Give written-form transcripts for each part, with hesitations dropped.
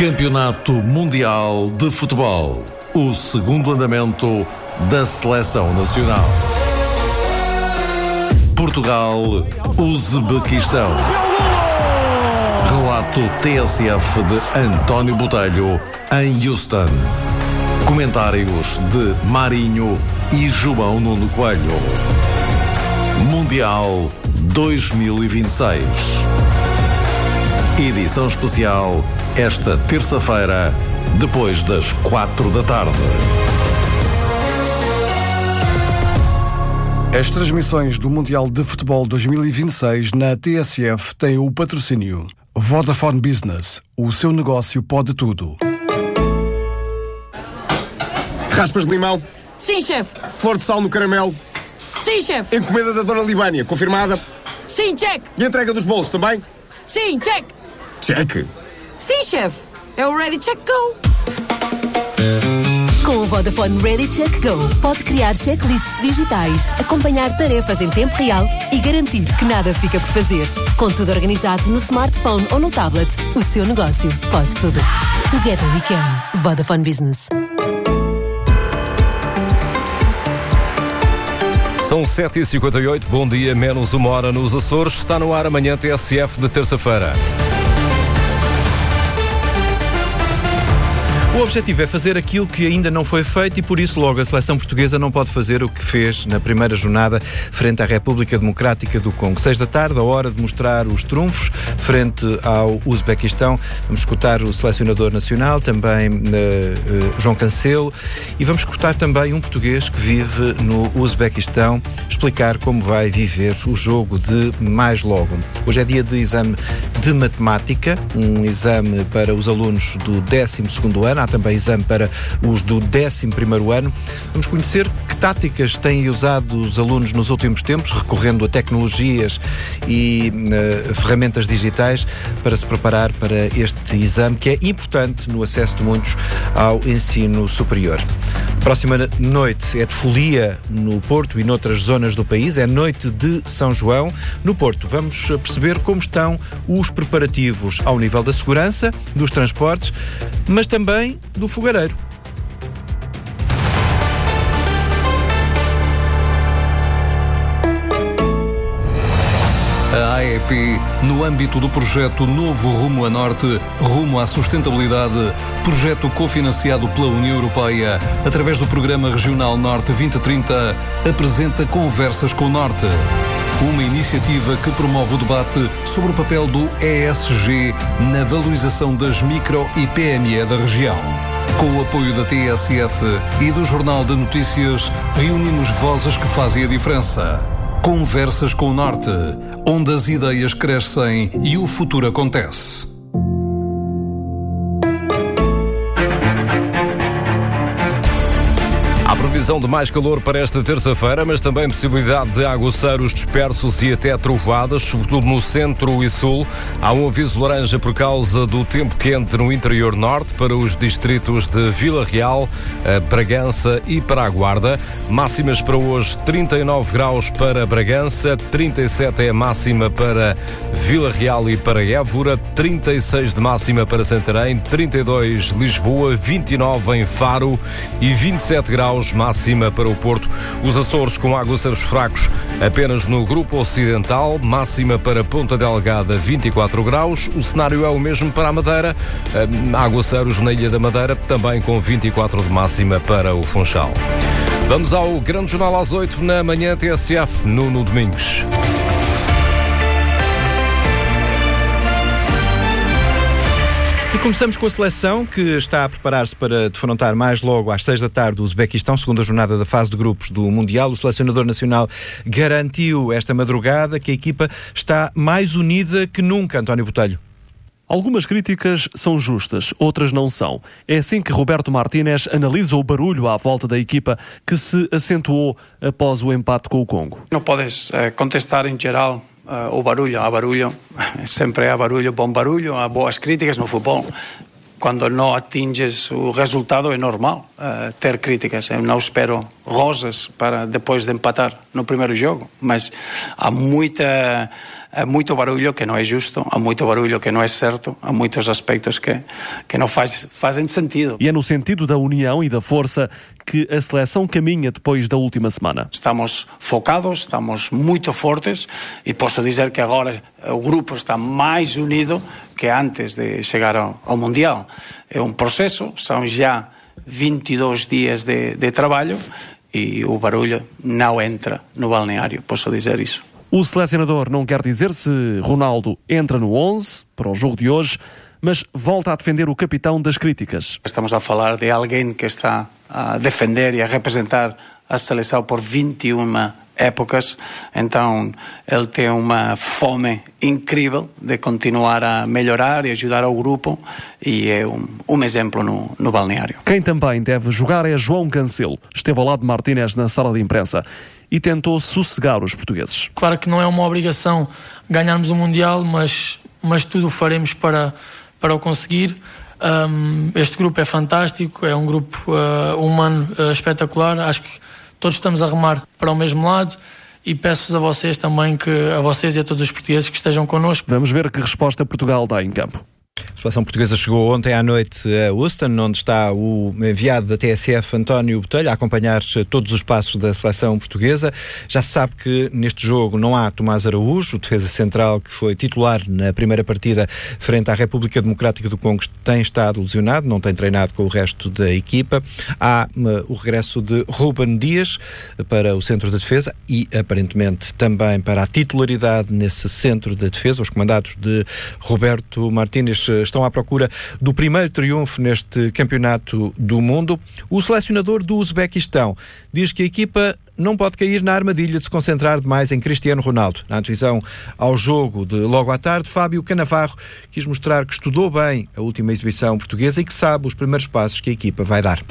Campeonato Mundial de Futebol. O segundo andamento da Seleção Nacional. Portugal, Uzbequistão. Relato TSF de António Botelho em Houston. Comentários de Marinho e João Nuno Coelho. Mundial 2026. Edição especial esta terça-feira, depois das 4 da tarde. As transmissões do Mundial de Futebol 2026 na TSF têm o patrocínio Vodafone Business. O seu negócio pode tudo. Raspas de limão? Sim, chefe. Flor de sal no caramelo? Sim, chefe. Encomenda da Dona Libânia, confirmada? Sim, check. E a entrega dos bolos também? Sim, check. Check. Sim, chefe. É o Ready Check Go. Com o Vodafone Ready Check Go, pode criar checklists digitais, acompanhar tarefas em tempo real e garantir que nada fica por fazer. Com tudo organizado no smartphone ou no tablet, o seu negócio pode tudo. Together we can. Vodafone Business. São 7h58, bom dia, menos uma hora nos Açores. Está no ar amanhã TSF de terça-feira. O objetivo é fazer aquilo que ainda não foi feito e por isso logo a seleção portuguesa não pode fazer o que fez na primeira jornada frente à República Democrática do Congo. 6 da tarde, a hora de mostrar os trunfos frente ao Uzbequistão. Vamos escutar o selecionador nacional, também João Cancelo, e vamos escutar também um português que vive no Uzbequistão explicar como vai viver o jogo de mais logo. Hoje é dia de exame de matemática, um exame para os alunos do 12º ano. Há também exame para os do 11º ano. Vamos conhecer que táticas têm usado os alunos nos últimos tempos, recorrendo a tecnologias e ferramentas digitais para se preparar para este exame, que é importante no acesso de muitos ao ensino superior. Próxima noite é de folia no Porto e noutras zonas do país. É noite de São João. No Porto vamos perceber como estão os preparativos ao nível da segurança, dos transportes, mas também do fogareiro. A AEP, no âmbito do projeto Novo Rumo a Norte, Rumo à Sustentabilidade, projeto cofinanciado pela União Europeia, através do Programa Regional Norte 2030, apresenta Conversas com o Norte. Uma iniciativa que promove o debate sobre o papel do ESG na valorização das micro e PME da região. Com o apoio da TSF e do Jornal de Notícias, reunimos vozes que fazem a diferença. Conversas com o Norte, onde as ideias crescem e o futuro acontece. Há previsão de mais calor para esta terça-feira, mas também possibilidade de aguaceiros dispersos e até trovoadas, sobretudo no centro e sul. Há um aviso laranja por causa do tempo quente no interior norte para os distritos de Vila Real, Bragança e para a Guarda. Máximas para hoje: 39 graus para Bragança, 37 é a máxima para Vila Real e para Évora, 36 de máxima para Santarém, 32 Lisboa, 29 em Faro e 27 graus máxima para o Porto. Os Açores com aguaceiros fracos apenas no grupo ocidental, máxima para Ponta Delgada 24 graus. O cenário é o mesmo para a Madeira, aguaceiros na Ilha da Madeira, também com 24 de máxima para o Funchal. Vamos ao Grande Jornal às 8 na manhã TSF, Nuno Domingos. E começamos com a seleção que está a preparar-se para defrontar mais logo às 6 da tarde o Uzbequistão, segunda jornada da fase de grupos do Mundial. O selecionador nacional garantiu esta madrugada que a equipa está mais unida que nunca, António Botelho. Algumas críticas são justas, outras não são. É assim que Roberto Martínez analisa o barulho à volta da equipa que se acentuou após o empate com o Congo. Não podes contestar em geral o barulho. Há barulho, sempre há barulho, bom barulho, há boas críticas no futebol. Quando não atinges o resultado é normal ter críticas. Eu não espero rosas para depois de empatar no primeiro jogo, mas há muita há muito barulho que não é justo, há muito barulho que não é certo, há muitos aspectos que não fazem sentido. E é no sentido da união e da força que a seleção caminha depois da última semana. Estamos focados, estamos muito fortes e posso dizer que agora o grupo está mais unido que antes de chegar ao Mundial. É um processo, são já 22 dias de trabalho e o barulho não entra no balneário, posso dizer isso. O selecionador não quer dizer se Ronaldo entra no 11 para o jogo de hoje, mas volta a defender o capitão das críticas. Estamos a falar de alguém que está a defender e a representar a seleção por 21 épocas, então ele tem uma fome incrível de continuar a melhorar e ajudar ao grupo e é um exemplo no balneário. Quem também deve jogar é João Cancelo. Esteve ao lado de Martínez na sala de imprensa e tentou sossegar os portugueses. Claro que não é uma obrigação ganharmos o Mundial, mas tudo o faremos para o conseguir. Este grupo é fantástico, é um grupo humano espetacular. Acho que todos estamos a remar para o mesmo lado e peço-vos a vocês também, a vocês e a todos os portugueses que estejam connosco. Vamos ver que resposta Portugal dá em campo. A seleção portuguesa chegou ontem à noite a Houston, onde está o enviado da TSF, António Botelho, a acompanhar todos os passos da seleção portuguesa. Já se sabe que neste jogo não há Tomás Araújo, o defesa central que foi titular na primeira partida frente à República Democrática do Congo, tem estado lesionado, não tem treinado com o resto da equipa. Há o regresso de Ruben Dias para o centro da defesa e, aparentemente, também para a titularidade nesse centro da defesa. Os comandados de Roberto Martínez estão à procura do primeiro triunfo neste campeonato do mundo. O selecionador do Uzbequistão diz que a equipa não pode cair na armadilha de se concentrar demais em Cristiano Ronaldo. Na antevisão ao jogo de logo à tarde, Fábio Cannavaro quis mostrar que estudou bem a última exibição portuguesa e que sabe os primeiros passos que a equipa vai dar.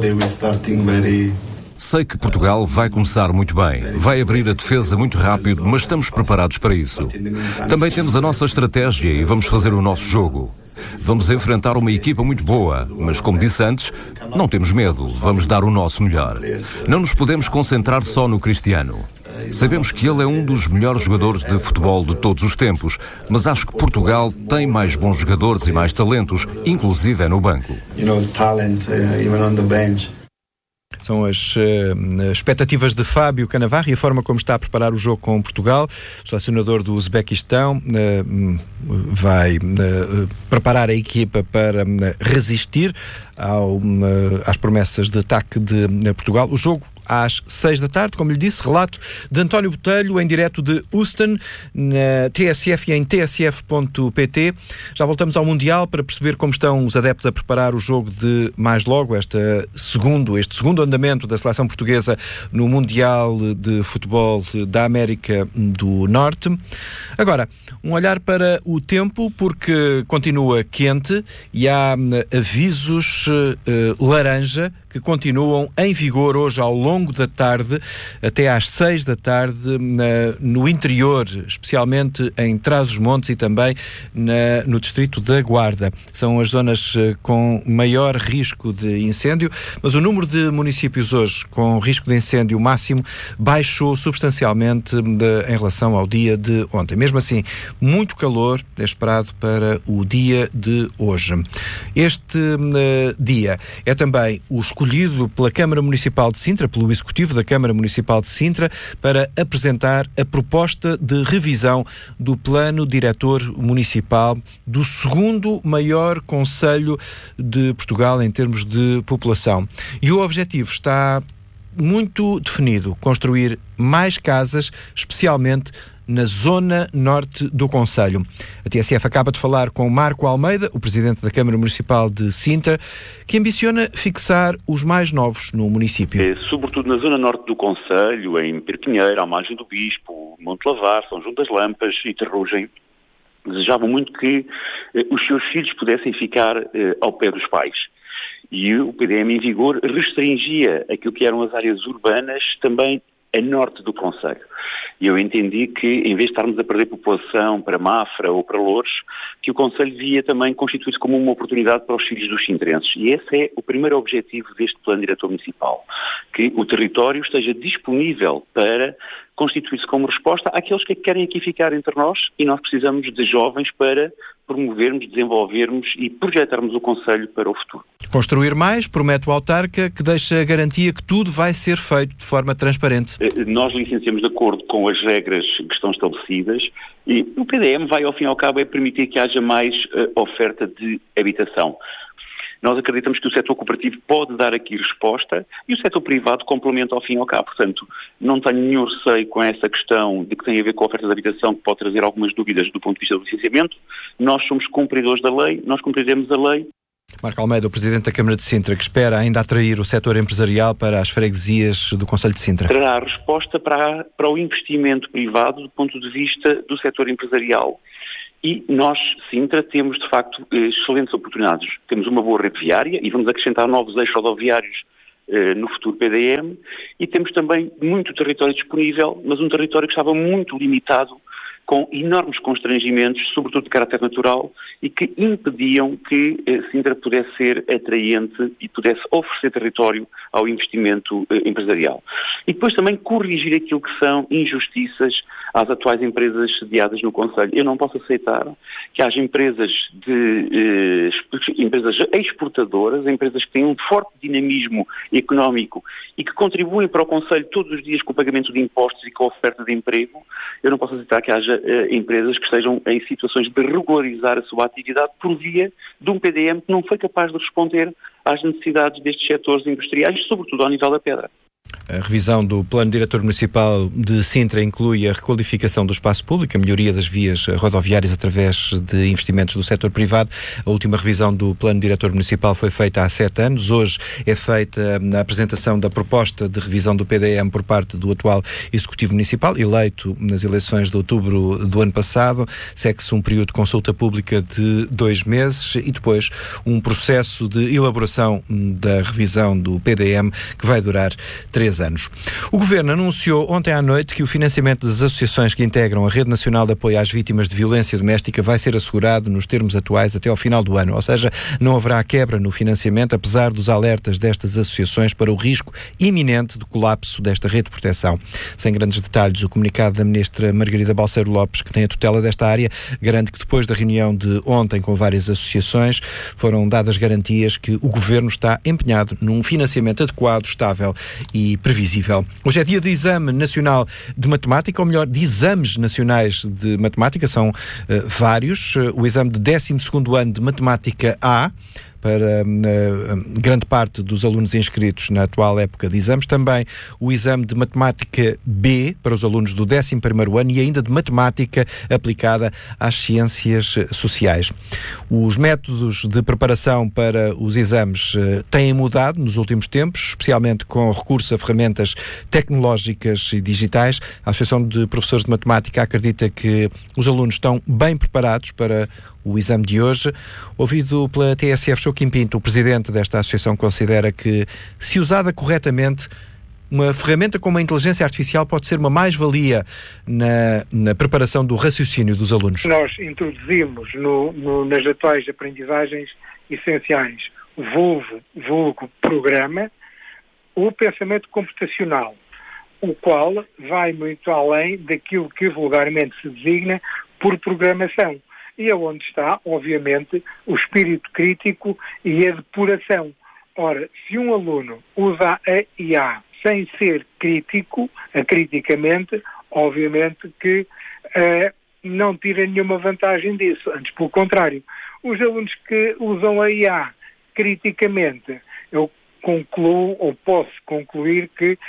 Sei que Portugal vai começar muito bem, vai abrir a defesa muito rápido, mas estamos preparados para isso. Também temos a nossa estratégia e vamos fazer o nosso jogo. Vamos enfrentar uma equipa muito boa, mas como disse antes, não temos medo, vamos dar o nosso melhor. Não nos podemos concentrar só no Cristiano. Sabemos que ele é um dos melhores jogadores de futebol de todos os tempos, mas acho que Portugal tem mais bons jogadores e mais talentos, inclusive é no banco. São as expectativas de Fábio Cannavaro e a forma como está a preparar o jogo com Portugal. O selecionador do Uzbequistão vai preparar a equipa para resistir às promessas de ataque de Portugal. O jogo às 6 da tarde, como lhe disse, relato de António Botelho em direto de Houston, na TSF e em tsf.pt. Já voltamos ao Mundial para perceber como estão os adeptos a preparar o jogo de mais logo, este segundo andamento da seleção portuguesa no Mundial de Futebol da América do Norte. Agora, um olhar para o tempo, porque continua quente e há avisos laranja que continuam em vigor hoje ao longo da tarde, até às 6 da tarde, no interior, especialmente em Trás-os-Montes e também no distrito da Guarda. São as zonas com maior risco de incêndio, mas o número de municípios hoje com risco de incêndio máximo baixou substancialmente em relação ao dia de ontem. Mesmo assim, muito calor é esperado para o dia de hoje. Este dia é também o escolhido pela Câmara Municipal de Sintra, pelo Executivo da Câmara Municipal de Sintra, para apresentar a proposta de revisão do Plano Diretor Municipal do segundo maior concelho de Portugal em termos de população. E o objetivo está muito definido: construir mais casas, especialmente na zona norte do concelho. A TSF acaba de falar com Marco Almeida, o presidente da Câmara Municipal de Sintra, que ambiciona fixar os mais novos no município. Sobretudo na zona norte do concelho, em Perpinheiro, à margem do Bispo, Monte Lavar, São João das Lampas e Terrugem, desejavam muito que os seus filhos pudessem ficar ao pé dos pais. E o PDM em vigor restringia aquilo que eram as áreas urbanas também a norte do concelho. E eu entendi que, em vez de estarmos a perder população para Mafra ou para Loures, que o concelho devia também constituir-se como uma oportunidade para os filhos dos sintrenses. E esse é o primeiro objetivo deste Plano Diretor Municipal, que o território esteja disponível para constituir-se como resposta àqueles que querem aqui ficar entre nós, e nós precisamos de jovens para promovermos, desenvolvermos e projetarmos o Concelho para o futuro. Construir mais, promete o autarca, que deixa a garantia que tudo vai ser feito de forma transparente. Nós licenciamos de acordo com as regras que estão estabelecidas e o PDM vai, ao fim e ao cabo, permitir que haja mais oferta de habitação. Nós acreditamos que o setor cooperativo pode dar aqui resposta e o setor privado complementa ao fim e ao cabo. Portanto, não tenho nenhum receio com essa questão de que tem a ver com a oferta de habitação, que pode trazer algumas dúvidas do ponto de vista do licenciamento. Nós somos cumpridores da lei, nós cumpriremos a lei. Marco Almeida, o Presidente da Câmara de Sintra, que espera ainda atrair o setor empresarial para as freguesias do Concelho de Sintra. Terá resposta para o investimento privado do ponto de vista do setor empresarial. E nós, Sintra, temos de facto excelentes oportunidades. Temos uma boa rede viária e vamos acrescentar novos eixos rodoviários no futuro PDM e temos também muito território disponível, mas um território que estava muito limitado, com enormes constrangimentos, sobretudo de caráter natural, e que impediam que Sintra pudesse ser atraente e pudesse oferecer território ao investimento empresarial. E depois também corrigir aquilo que são injustiças às atuais empresas sediadas no Concelho. Eu não posso aceitar que haja empresas exportadoras, empresas que têm um forte dinamismo económico e que contribuem para o Concelho todos os dias com o pagamento de impostos e com a oferta de emprego. Eu não posso aceitar que haja empresas que estejam em situações de regularizar a sua atividade por via de um PDM que não foi capaz de responder às necessidades destes setores industriais, sobretudo ao nível da pedra. A revisão do Plano Diretor Municipal de Sintra inclui a requalificação do espaço público, a melhoria das vias rodoviárias através de investimentos do setor privado. A última revisão do Plano Diretor Municipal foi feita há 7 anos. Hoje é feita a apresentação da proposta de revisão do PDM por parte do atual Executivo Municipal, eleito nas eleições de outubro do ano passado. Segue-se um período de consulta pública de 2 meses e depois um processo de elaboração da revisão do PDM que vai durar 3 anos. O Governo anunciou ontem à noite que o financiamento das associações que integram a Rede Nacional de Apoio às Vítimas de Violência Doméstica vai ser assegurado nos termos atuais até ao final do ano, ou seja, não haverá quebra no financiamento, apesar dos alertas destas associações para o risco iminente de colapso desta rede de proteção. Sem grandes detalhes, o comunicado da Ministra Margarida Balseiro Lopes, que tem a tutela desta área, garante que depois da reunião de ontem com várias associações, foram dadas garantias que o Governo está empenhado num financiamento adequado, estável e previsível. Hoje é dia de Exame Nacional de Matemática, ou melhor, de Exames Nacionais de Matemática, são vários. O exame de 12º ano de Matemática A, para grande parte dos alunos inscritos na atual época de exames, também o exame de Matemática B para os alunos do 11º ano e ainda de Matemática aplicada às ciências sociais. Os métodos de preparação para os exames têm mudado nos últimos tempos, especialmente com recurso a ferramentas tecnológicas e digitais. A Associação de Professores de Matemática acredita que os alunos estão bem preparados para o exame de hoje. Ouvido pela TSF, Joaquim Pinto, o presidente desta associação, considera que, se usada corretamente, uma ferramenta como a inteligência artificial pode ser uma mais-valia na preparação do raciocínio dos alunos. Nós introduzimos nas atuais aprendizagens essenciais, vulgo programa, o pensamento computacional, o qual vai muito além daquilo que vulgarmente se designa por programação. E é onde está, obviamente, o espírito crítico e a depuração. Ora, se um aluno usa a IA sem ser crítico, acriticamente, obviamente que não tira nenhuma vantagem disso. Antes, pelo contrário. Os alunos que usam a IA criticamente, eu concluo, ou posso concluir, que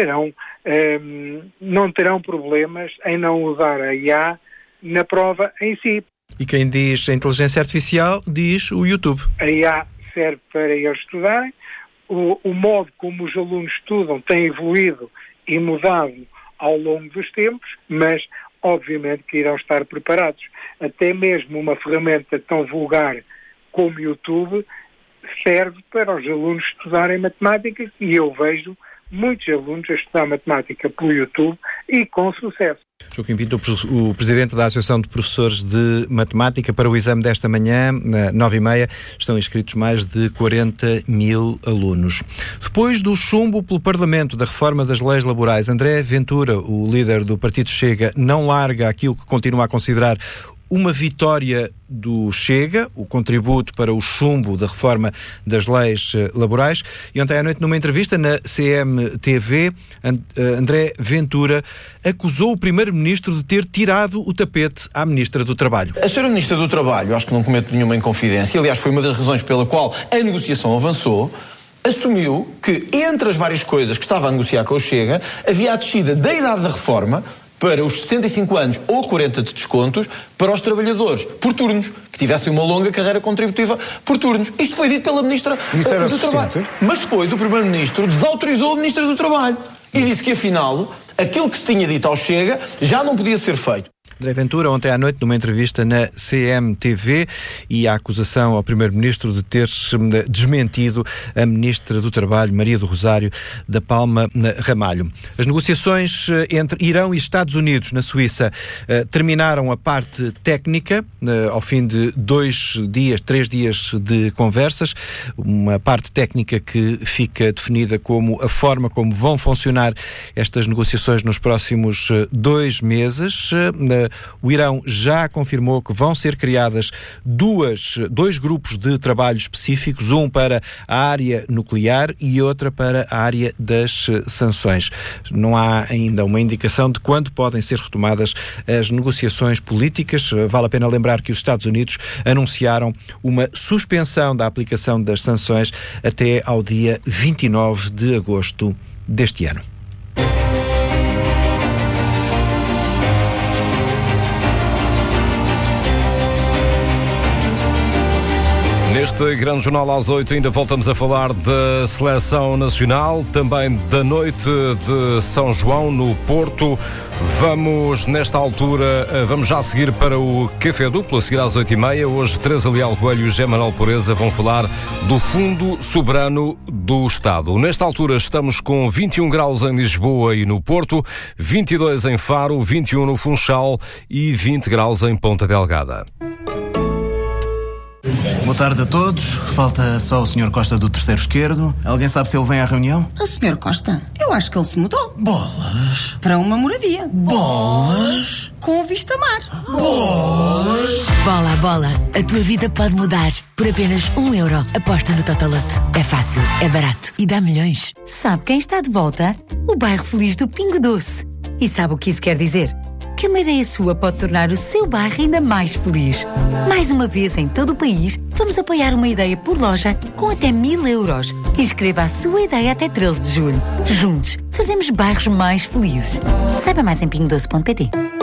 não terão problemas em não usar a IA na prova em si. E quem diz a inteligência artificial diz o YouTube. A IA serve para eles estudarem. O modo como os alunos estudam tem evoluído e mudado ao longo dos tempos, mas obviamente que irão estar preparados. Até mesmo uma ferramenta tão vulgar como o YouTube serve para os alunos estudarem matemática e eu vejo muitos alunos a estudar matemática pelo YouTube e com sucesso. Joaquim Pinto, o presidente da Associação de Professores de Matemática, para o exame desta manhã, 9h30, estão inscritos mais de 40 mil alunos. Depois do chumbo pelo Parlamento da reforma das leis laborais, André Ventura, o líder do Partido Chega, não larga aquilo que continua a considerar uma vitória do Chega, o contributo para o chumbo da reforma das leis laborais. E ontem à noite, numa entrevista na CMTV, André Ventura acusou o Primeiro-Ministro de ter tirado o tapete à Ministra do Trabalho. A Sra. Ministra do Trabalho, acho que não cometo nenhuma inconfidência, aliás foi uma das razões pela qual a negociação avançou, assumiu que entre as várias coisas que estava a negociar com o Chega, havia a descida da idade da reforma para os 65 anos ou 40 de descontos para os trabalhadores por turnos, que tivessem uma longa carreira contributiva por turnos. Isto foi dito pela Ministra do Trabalho. Mas depois o Primeiro-Ministro desautorizou a Ministra do Trabalho e disse que, afinal, aquilo que se tinha dito ao Chega já não podia ser feito. André Ventura, ontem à noite, numa entrevista na CMTV, e a acusação ao Primeiro-Ministro de ter desmentido a Ministra do Trabalho, Maria do Rosário da Palma Ramalho. As negociações entre Irão e Estados Unidos, na Suíça, terminaram a parte técnica, ao fim de 3 dias de conversas, uma parte técnica que fica definida como a forma como vão funcionar estas negociações nos próximos 2 meses. O Irão já confirmou que vão ser criadas dois grupos de trabalho específicos, um para a área nuclear e outra para a área das sanções. Não há ainda uma indicação de quando podem ser retomadas as negociações políticas. Vale a pena lembrar que os Estados Unidos anunciaram uma suspensão da aplicação das sanções até ao dia 29 de agosto deste ano. Neste grande jornal às 8 ainda voltamos a falar da seleção nacional, também da noite de São João no Porto. Vamos, nesta altura, vamos já seguir para o Café Duplo, a seguir às 8h30. Hoje, Teresa Leal Coelho e José Manuel Pureza vão falar do Fundo Soberano do Estado. Nesta altura estamos com 21 graus em Lisboa e no Porto, 22 em Faro, 21 no Funchal e 20 graus em Ponta Delgada. Boa tarde a todos. Falta só o Sr. Costa do terceiro esquerdo. Alguém sabe se ele vem à reunião? O Sr. Costa? Eu acho que ele se mudou. Bolas. Para uma moradia. Bolas. Com vista mar. Bolas. Bola. A tua vida pode mudar. Por apenas €1. Aposta no Totolote. É fácil, é barato e dá milhões. Sabe quem está de volta? O bairro feliz do Pingo Doce. E sabe o que isso quer dizer? Que uma ideia sua pode tornar o seu bairro ainda mais feliz. Mais uma vez, em todo o país, vamos apoiar uma ideia por loja com até €1000. Inscreva a sua ideia até 13 de julho. Juntos, fazemos bairros mais felizes. Saiba mais em pingodoce.pt.